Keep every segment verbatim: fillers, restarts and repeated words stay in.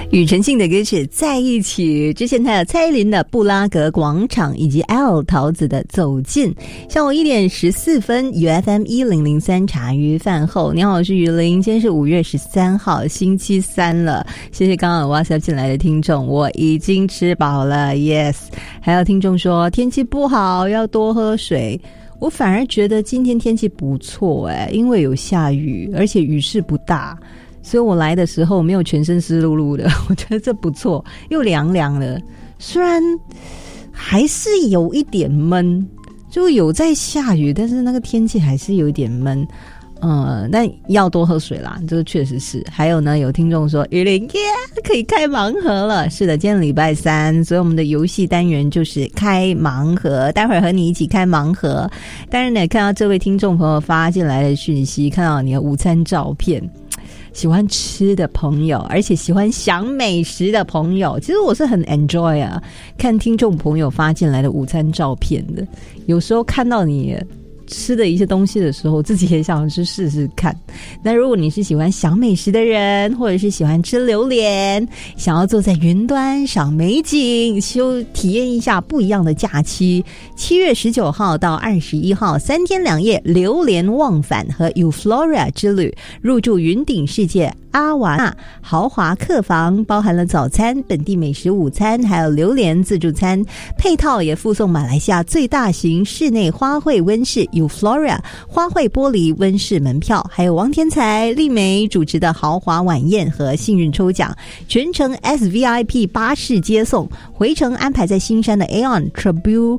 庾澄庆的歌曲在一起，之前还有蔡依林的布拉格广场，以及 L 桃子的走近。下午一点十四分 U F M 一零零三茶余饭后，你好，我是于林，今天是五月十三号星期三了。谢谢刚刚 WhatsApp 进来的听众，我已经吃饱了 Yes。 还有听众说天气不好要多喝水，我反而觉得今天天气不错诶，因为有下雨，而且雨势不大，所以我来的时候没有全身湿漉漉的，我觉得这不错，又凉凉的。虽然还是有一点闷，就有在下雨，但是那个天气还是有一点闷。呃，但要多喝水啦，这个确实是。还有呢，有听众说于林耶可以开盲盒了。是的，今天礼拜三，所以我们的游戏单元就是开盲盒，待会儿和你一起开盲盒。当然呢，看到这位听众朋友发进来的讯息，看到你的午餐照片，喜欢吃的朋友，而且喜欢想美食的朋友，其实我是很 enjoy 啊，看听众朋友发进来的午餐照片的。有时候看到你吃的一些东西的时候，自己也想去试试看。那如果你是喜欢想美食的人，或者是喜欢吃榴莲，想要坐在云端赏美景，休体验一下不一样的假期，七月十九号到二十一号三天两夜榴莲往返和 Euphoria 之旅，入住云顶世界阿瓦纳豪华客房，包含了早餐、本地美食午餐，还有榴莲自助餐，配套也附送马来西亚最大型室内花卉温室 Euphoria 花卉玻璃温室门票，还有王天才、丽梅主持的豪华晚宴和幸运抽奖，全程 S V I P 巴士接送，回程安排在新山的 Aeon Tribute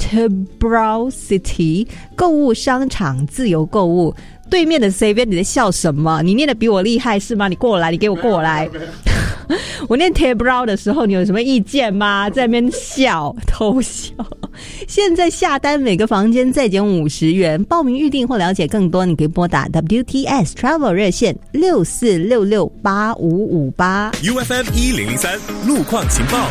Tebrau City 购物商场自由购物。对面的 C V， 你在笑什么？你念的比我厉害是吗？你过来，你给我过来。我念 Tebrau 的时候，你有什么意见吗？在那边笑，偷笑。现在下单每个房间再减五十元，报名预订或了解更多，你可以拨打 W T S Travel 热线六四六六八五五八。 U F M 一零零三路况情报。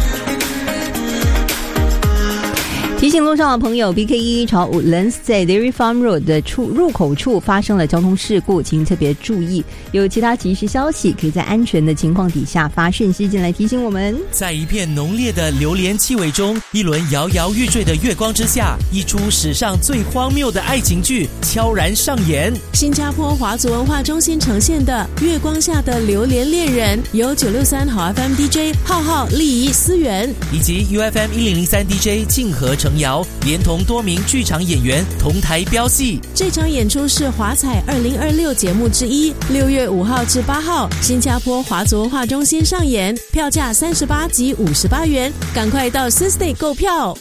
提醒路上的朋友 B K 一 朝 Woodlands 在 Dairy Farm Road 的处入口处发生了交通事故，请特别注意。有其他即时消息，可以在安全的情况底下发讯息进来提醒我们。 在一片浓烈的榴莲气味中，一轮摇摇欲坠的月光之下，一出史上最荒谬的爱情剧悄然上演。 新加坡华族文化中心呈现的《月光下的榴莲恋人》，由九六三好 F M D J 浩浩、丽仪、思源以及 U F M 一零零三 D J 静和成瑶连同多名剧场演员同台飙戏。 这场演出是华彩二零二六节目之一，六月五号至八号，新加坡华族文化中心上演，票价三十八及五十八元，赶快到 Systay 购票。